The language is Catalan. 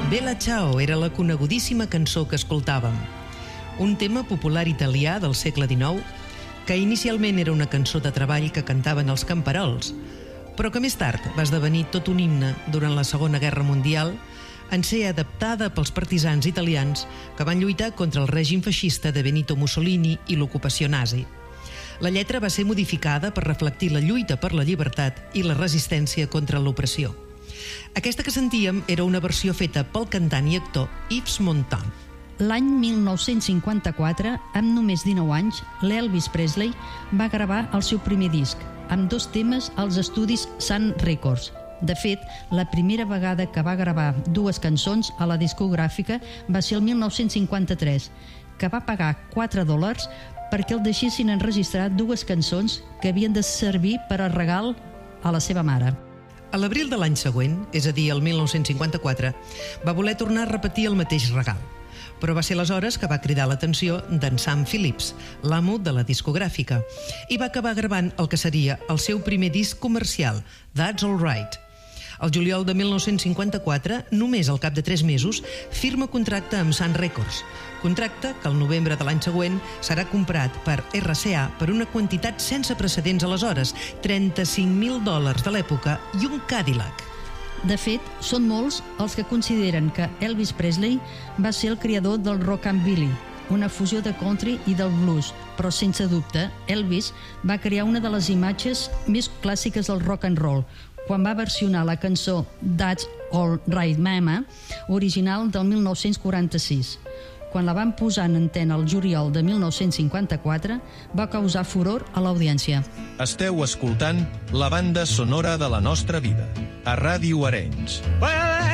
Bella Ciao era la conegudíssima cançó que escoltàvem. Un tema popular italià del segle XIX que inicialment era una cançó de treball que cantaven els camperols, però que més tard va esdevenir tot un himne durant la Segona Guerra Mundial en ser adaptada pels partisans italians que van lluitar contra el règim feixista de Benito Mussolini i l'ocupació nazi. La lletra va ser modificada per reflectir la lluita per la llibertat i la resistència contra l'opressió. Aquesta que sentíem era una versió feta pel cantant i actor Yves Montand. L'any 1954, amb només 19 anys, l'Elvis Presley va gravar el seu primer disc, amb 2 temes als estudis Sun Records. De fet, la primera vegada que va gravar 2 cançons a la discogràfica va ser el 1953, que va pagar $4 perquè el deixessin enregistrar 2 cançons que havien de servir per a regal a la seva mare. A l'abril de l'any següent, és a dir, el 1954, va voler tornar a repetir el mateix regal. Però va ser aleshores que va cridar l'atenció d'en Sam Phillips, l'amo de la discogràfica, i va acabar gravant el que seria el seu primer disc comercial, That's All Right. El juliol de 1954, només al cap de 3 mesos, firma contracte amb Sun Records, contracte que el novembre de l'any següent serà comprat per RCA per una quantitat sense precedents aleshores, $35.000 de l'època i un Cadillac. De fet, són molts els que consideren que Elvis Presley va ser el creador del rockabilly, una fusió de country i del blues, però sense dubte, Elvis va crear una de les imatges més clàssiques del rock and roll, quan va versionar la cançó That's All Right Mama, original del 1946. Quan la van posar en antena el juliol de 1954, va causar furor a l'audiència. Esteu escoltant la banda sonora de la nostra vida, a Ràdio Arenys.